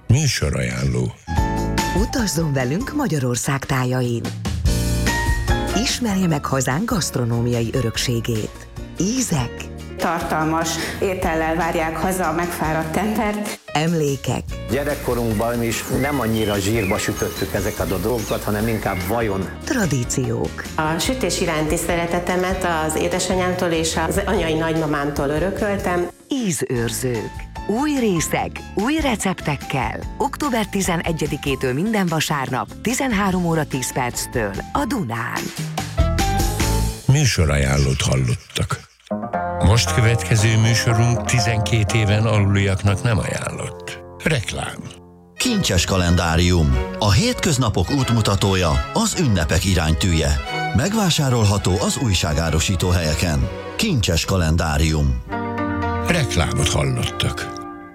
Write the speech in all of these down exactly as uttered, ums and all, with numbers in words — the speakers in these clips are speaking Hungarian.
Műsorajánló. Utazzon velünk Magyarország tájain. Ismerje meg hazánk gasztronómiai örökségét. Ízek, tartalmas étellel várják haza a megfáradt embert. Emlékek. Gyerekkorunkban is nem annyira zsírba sütöttük ezeket a dolgokat, hanem inkább vajon. Tradíciók. A sütés iránti szeretetemet az édesanyámtól és az anyai nagymamámtól örököltem. Ízőrzők. Új részek, új receptekkel. október tizenegyedikétől minden vasárnap, tizenhárom óra tíz perctől a Dunán. Műsorajánlót hallottak. Most következő műsorunk tizenkét éven aluliaknak nem ajánlott. Reklám. Kincses kalendárium. A hétköznapok útmutatója, az ünnepek iránytűje. Megvásárolható az újságárusító helyeken. Kincses kalendárium. Reklámot hallottak.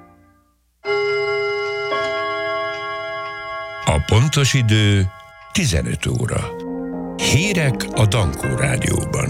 A pontos idő tizenöt óra. Hírek a Dankó Rádióban.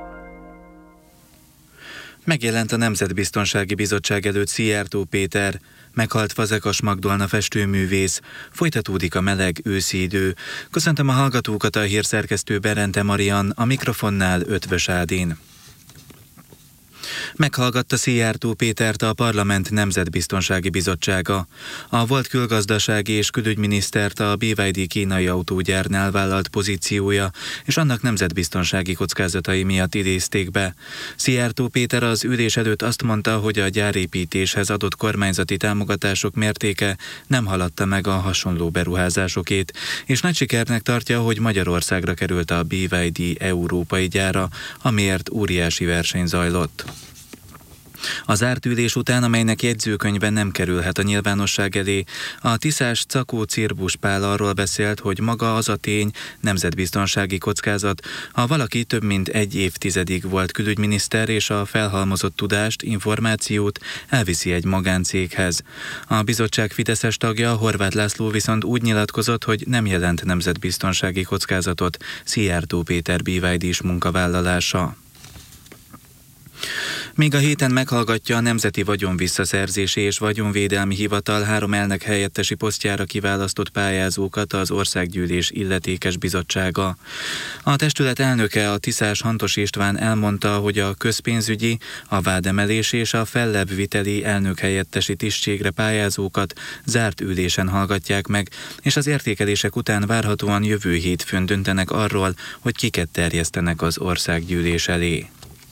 Megjelent a Nemzetbiztonsági Bizottság előtt Szijjártó Péter, meghalt Fazekas Magdolna festőművész, folytatódik a meleg őszi idő. Köszöntöm a hallgatókat, a hírszerkesztő Berente Marian, a mikrofonnál Ötvös Ádén. Meghallgatta Szijjártó Pétert a Parlament Nemzetbiztonsági Bizottsága. A volt külgazdasági és külügyminisztert a bé vé dé kínai autógyárnál vállalt pozíciója és annak nemzetbiztonsági kockázatai miatt idézték be. Szijjártó Péter az ülés előtt azt mondta, hogy a gyárépítéshez adott kormányzati támogatások mértéke nem haladta meg a hasonló beruházásokét, és nagy sikernek tartja, hogy Magyarországra került a bé vé dé európai gyára, amiért óriási verseny zajlott. Az zárt ülés után, amelynek jegyzőkönyve nem kerülhet a nyilvánosság elé, a tiszás Czakó Cirbusz Pál arról beszélt, hogy maga az a tény nemzetbiztonsági kockázat, ha valaki több mint egy évtizedig volt külügyminiszter és a felhalmozott tudást, információt elviszi egy magáncéghez. A bizottság fideszes tagja, Horváth László viszont úgy nyilatkozott, hogy nem jelent nemzetbiztonsági kockázatot Szijjártó Péter bé vé dés munkavállalása. Még a héten meghallgatja a Nemzeti Vagyonvisszaszerzési és Vagyonvédelmi Hivatal három elnök helyettesi posztjára kiválasztott pályázókat az Országgyűlés illetékes bizottsága. A testület elnöke, a tiszás Hantos István elmondta, hogy a közpénzügyi, a vádemelés és a fellebbviteli elnök helyettesi tisztségre pályázókat zárt ülésen hallgatják meg, és az értékelések után várhatóan jövő hétfőn döntenek arról, hogy kiket terjesztenek az Országgyűlés elé.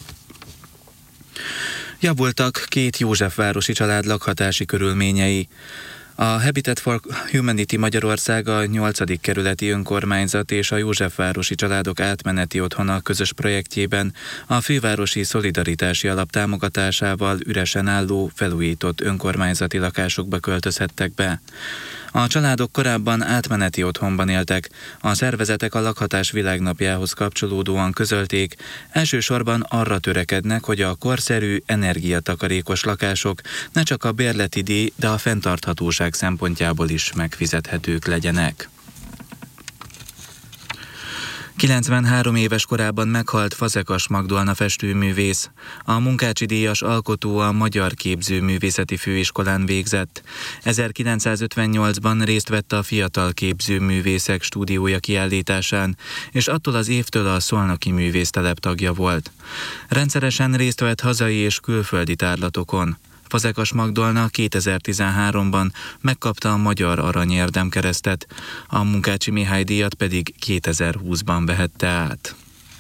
Javultak két józsefvárosi család lakhatási körülményei. A Habitat for Humanity Magyarország, a nyolcadik kerületi önkormányzat és a Józsefvárosi Családok Átmeneti Otthona közös projektjében a Fővárosi Szolidaritási Alap támogatásával üresen álló, felújított önkormányzati lakásokba költözhettek be. A családok korábban átmeneti otthonban éltek, a szervezetek a lakhatás világnapjához kapcsolódóan közölték, elsősorban arra törekednek, hogy a korszerű, energiatakarékos lakások ne csak a bérleti díj, de a fenntarthatóság szempontjából is megfizethetők legyenek. kilencvenhárom éves korában meghalt Fazekas Magdolna festőművész. A Munkácsi díjas alkotó a Magyar Képzőművészeti Főiskolán végzett. ezerkilencszázötvennyolcban részt vett a Fiatal Képzőművészek Stúdiója kiállításán, és attól az évtől a Szolnoki Művésztelep tagja volt. Rendszeresen részt vett hazai és külföldi tárlatokon. Fazekas Magdolna kétezer-tizenháromban megkapta a Magyar Arany Érdemkeresztet, a Munkácsi Mihály díjat pedig kétezer-húszban vehette át.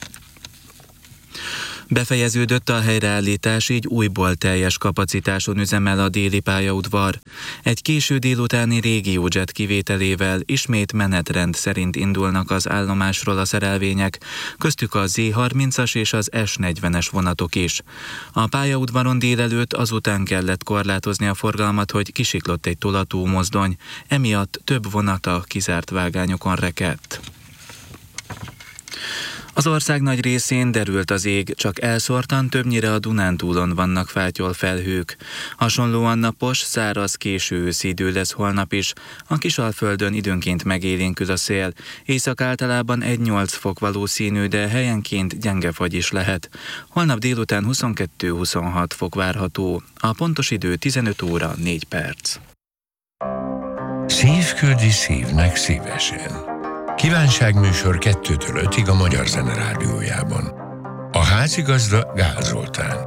Befejeződött a helyreállítás, így újból teljes kapacitáson üzemel a déli pályaudvar. Egy késő délutáni régiójet kivételével ismét menetrend szerint indulnak az állomásról a szerelvények, köztük a zé harmincas és az es negyvenes vonatok is. A pályaudvaron délelőtt azután kellett korlátozni a forgalmat, hogy kisiklott egy tolató mozdony, emiatt több vonat a kizárt vágányokon rekedt. Az ország nagy részén derült az ég, csak elszórtan többnyire a Dunántúlon vannak fátyol felhők. Hasonlóan napos, száraz, késő őszi idő lesz holnap is. A Kisalföldön időnként megélénkül a szél. Észak általában egy-nyolc fok valószínű, de helyenként gyenge fagy is lehet. Holnap délután huszonkettő-huszonhat fok várható. A pontos idő tizenöt óra négy perc. Szív küldi szívnek szívesen. Kívánságműsor kettőtől ötig a Magyar Zene Rádiójában. A házigazda Gál Zoltán.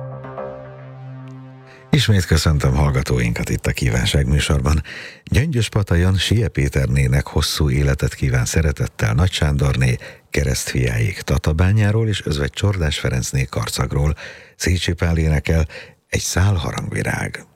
Ismét köszöntöm hallgatóinkat itt a Kívánság műsorban. Gyöngyös Patajon Sie Péternének hosszú életet kíván szeretettel Nagy Sándorné, keresztfiáig Tatabányáról és Özvegy Csordás Ferencné Karcagról. Szécsi Pál énekel Egy szál harangvirág.